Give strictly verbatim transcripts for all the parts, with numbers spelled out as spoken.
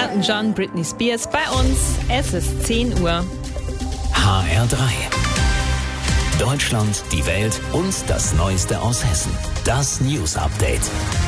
Elton John, Britney Spears bei uns. Es ist zehn Uhr. H R drei. Deutschland, die Welt und das Neueste aus Hessen. Das News Update.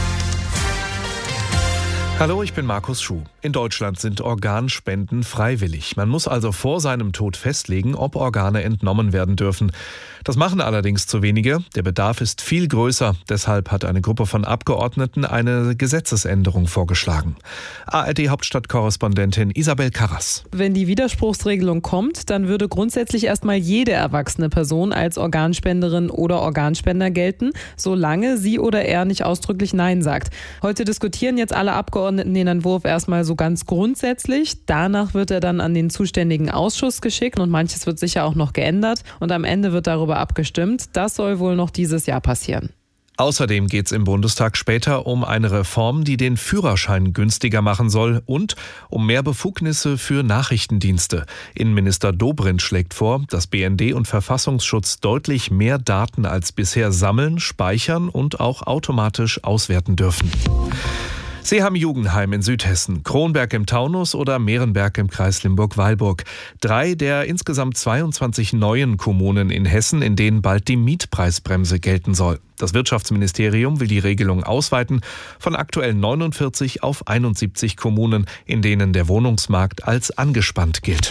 Hallo, ich bin Markus Schuh. In Deutschland sind Organspenden freiwillig. Man muss also vor seinem Tod festlegen, ob Organe entnommen werden dürfen. Das machen allerdings zu wenige. Der Bedarf ist viel größer. Deshalb hat eine Gruppe von Abgeordneten eine Gesetzesänderung vorgeschlagen. A R D-Hauptstadtkorrespondentin Isabel Karras. Wenn die Widerspruchsregelung kommt, dann würde grundsätzlich erstmal jede erwachsene Person als Organspenderin oder Organspender gelten, solange sie oder er nicht ausdrücklich Nein sagt. Heute diskutieren jetzt alle Abgeordneten den Entwurf erstmal so ganz grundsätzlich. Danach wird er dann an den zuständigen Ausschuss geschickt und manches wird sicher auch noch geändert. Und am Ende wird darüber abgestimmt. Das soll wohl noch dieses Jahr passieren. Außerdem geht es im Bundestag später um eine Reform, die den Führerschein günstiger machen soll und um mehr Befugnisse für Nachrichtendienste. Innenminister Dobrindt schlägt vor, dass B N D und Verfassungsschutz deutlich mehr Daten als bisher sammeln, speichern und auch automatisch auswerten dürfen. Seeham-Jugendheim in Südhessen, Kronberg im Taunus oder Mehrenberg im Kreis Limburg-Weilburg. Drei der insgesamt zweiundzwanzig neuen Kommunen in Hessen, in denen bald die Mietpreisbremse gelten soll. Das Wirtschaftsministerium will die Regelung ausweiten von aktuell neunundvierzig auf einundsiebzig Kommunen, in denen der Wohnungsmarkt als angespannt gilt.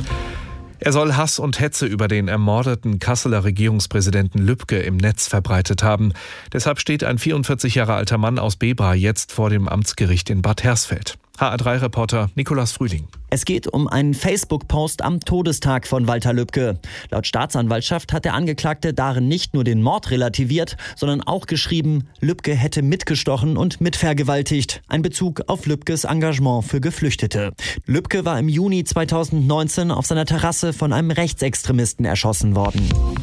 Er soll Hass und Hetze über den ermordeten Kasseler Regierungspräsidenten Lübke im Netz verbreitet haben. Deshalb steht ein vierundvierzig Jahre alter Mann aus Bebra jetzt vor dem Amtsgericht in Bad Hersfeld. H R drei Reporter Nikolaus Frühling. Es geht um einen Facebook-Post am Todestag von Walter Lübke. Laut Staatsanwaltschaft hat der Angeklagte darin nicht nur den Mord relativiert, sondern auch geschrieben, Lübke hätte mitgestochen und mitvergewaltigt. Ein Bezug auf Lübkes Engagement für Geflüchtete. Lübke war im Juni zweitausendneunzehn auf seiner Terrasse von einem Rechtsextremisten erschossen worden.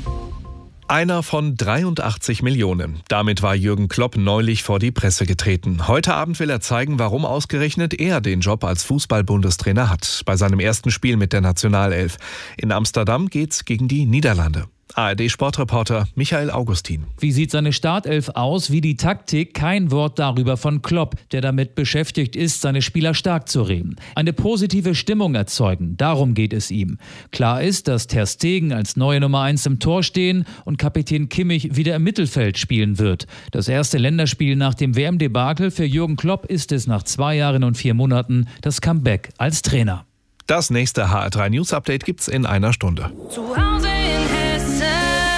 Einer von dreiundachtzig Millionen. Damit war Jürgen Klopp neulich vor die Presse getreten. Heute Abend will er zeigen, warum ausgerechnet er den Job als Fußball-Bundestrainer hat. Bei seinem ersten Spiel mit der Nationalelf. In Amsterdam geht's gegen die Niederlande. A R D-Sportreporter Michael Augustin. Wie sieht seine Startelf aus? Wie die Taktik? Kein Wort darüber von Klopp, der damit beschäftigt ist, seine Spieler stark zu reden. Eine positive Stimmung erzeugen, darum geht es ihm. Klar ist, dass Ter Stegen als neue Nummer eins im Tor stehen und Kapitän Kimmich wieder im Mittelfeld spielen wird. Das erste Länderspiel nach dem W M-Debakel für Jürgen Klopp ist es nach zwei Jahren und vier Monaten das Comeback als Trainer. Das nächste H R drei News Update gibt's in einer Stunde. Zu Hause in Hessen.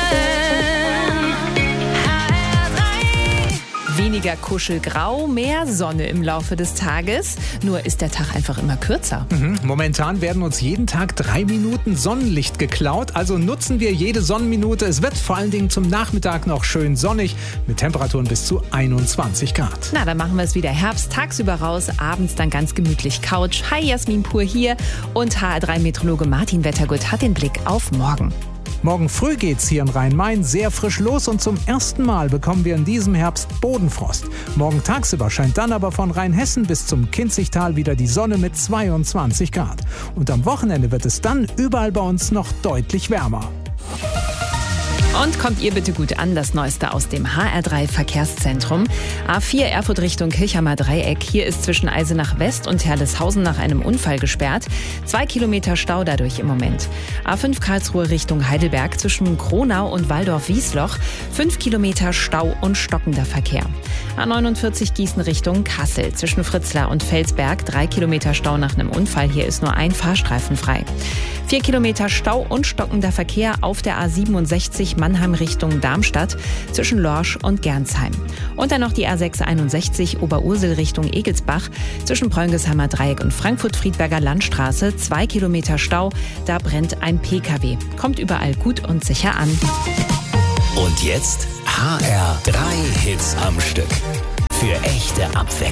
H R drei. Weniger Kuschelgrau, mehr Sonne im Laufe des Tages. Nur ist der Tag einfach immer kürzer. Mhm. Momentan werden uns jeden Tag drei Minuten Sonnenlicht geklaut. Also nutzen wir jede Sonnenminute. Es wird vor allen Dingen zum Nachmittag noch schön sonnig mit Temperaturen bis zu einundzwanzig Grad. Na, dann machen wir es wieder Herbst, tagsüber raus, abends dann ganz gemütlich Couch. Hi, Jasmin Pur hier und H R drei Meteorologe Martin Wettergut hat den Blick auf morgen. Morgen früh geht's hier in Rhein-Main sehr frisch los und zum ersten Mal bekommen wir in diesem Herbst Bodenfrost. Morgen tagsüber scheint dann aber von Rheinhessen bis zum Kinzigtal wieder die Sonne mit zweiundzwanzig Grad. Und am Wochenende wird es dann überall bei uns noch deutlich wärmer. Und kommt ihr bitte gut an, das Neueste aus dem H R drei Verkehrszentrum. A vier Erfurt Richtung Kirchheimer Dreieck. Hier ist zwischen Eisenach West und Herleshausen nach einem Unfall gesperrt. Zwei Kilometer Stau dadurch im Moment. A fünf Karlsruhe Richtung Heidelberg zwischen Kronau und Waldorf-Wiesloch. Fünf Kilometer Stau und stockender Verkehr. A neunundvierzig Gießen Richtung Kassel zwischen Fritzlar und Felsberg. Drei Kilometer Stau nach einem Unfall. Hier ist nur ein Fahrstreifen frei. Vier Kilometer Stau und stockender Verkehr auf der A siebenundsechzig Mannheim Richtung Darmstadt zwischen Lorsch und Gernsheim. Und dann noch die A sechshunderteinundsechzig Oberursel Richtung Egelsbach zwischen Preungesheimer Dreieck und Frankfurt-Friedberger Landstraße. Zwei Kilometer Stau, da brennt ein P K W. Kommt überall gut und sicher an. Und jetzt H R drei Hits am Stück. Für echte Abwechslung.